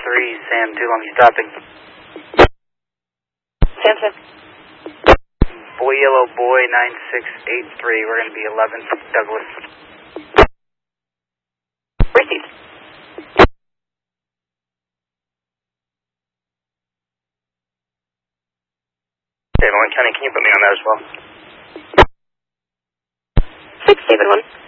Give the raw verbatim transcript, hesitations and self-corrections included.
three, Sam two long, you stopping? Samson. Boy Yellow Boy nine six eight three, we're going to be eleven, Douglas. Received. David one County, can you put me on that as well? six, David one.